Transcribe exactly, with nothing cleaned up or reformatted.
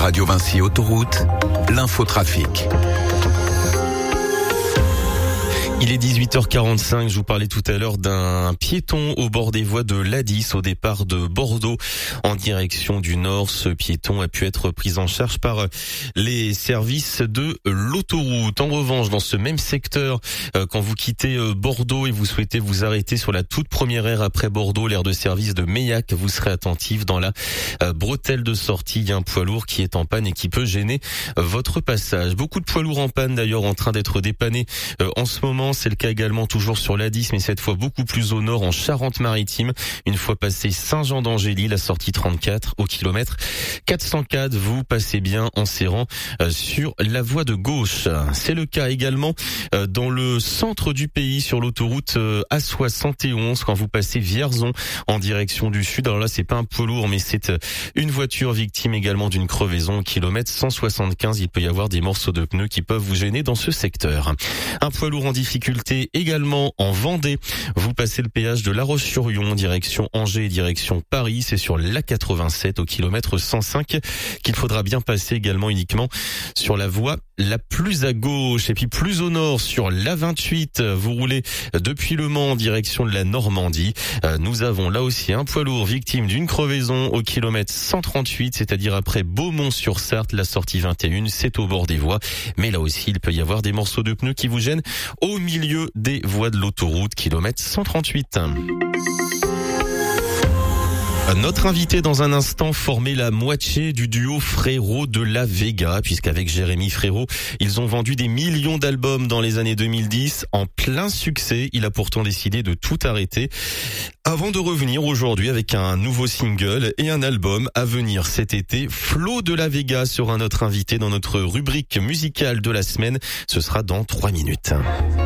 Radio Vinci Autoroute, l'infotrafic. Il est dix-huit heures quarante-cinq, je vous parlais tout à l'heure d'un piéton au bord des voies de l'A dix au départ de Bordeaux en direction du nord. Ce piéton a pu être pris en charge par les services de l'autoroute. En revanche, dans ce même secteur, quand vous quittez Bordeaux et vous souhaitez vous arrêter sur la toute première aire après Bordeaux, l'aire de service de Meillac, vous serez attentif dans la bretelle de sortie. Il y a un poids lourd qui est en panne et qui peut gêner votre passage. Beaucoup de poids lourds en panne d'ailleurs en train d'être dépannés en ce moment. C'est le cas également toujours sur l'A dix, mais cette fois beaucoup plus au nord en Charente-Maritime. Une fois passé Saint-Jean-d'Angély, la sortie trente-quatre au kilomètre quatre cent quatre, vous passez bien en serrant sur la voie de gauche. C'est le cas également dans le centre du pays sur l'autoroute A soixante et onze quand vous passez Vierzon en direction du sud. Alors là, c'est pas un poids lourd, mais c'est une voiture victime également d'une crevaison au kilomètre cent soixante-quinze. Il peut y avoir des morceaux de pneus qui peuvent vous gêner dans ce secteur. Un poids lourd en difficulté également en Vendée. Vous passez le péage de La Roche-sur-Yon, direction Angers et direction Paris. C'est sur l'A quatre-vingt-sept au kilomètre cent cinq qu'il faudra bien passer également uniquement sur la voie la plus à gauche. Et puis plus au nord sur l'A vingt-huit, vous roulez depuis Le Mans en direction de la Normandie. Nous avons là aussi un poids lourd victime d'une crevaison au kilomètre cent trente-huit, c'est-à-dire après Beaumont-sur-Sarthe, la sortie vingt et un, c'est au bord des voies. Mais là aussi, il peut y avoir des morceaux de pneus qui vous gênent au milieu des voies de l'autoroute, kilomètre cent trente-huit. Notre invité dans un instant formait la moitié du duo Frérot de la Vega, puisqu'avec Jérémy Frérot, ils ont vendu des millions d'albums dans les années deux mille dix, en plein succès. Il a pourtant décidé de tout arrêter avant de revenir aujourd'hui avec un nouveau single et un album à venir cet été. Flo de la Vega sera notre invité dans notre rubrique musicale de la semaine. Ce sera dans trois minutes.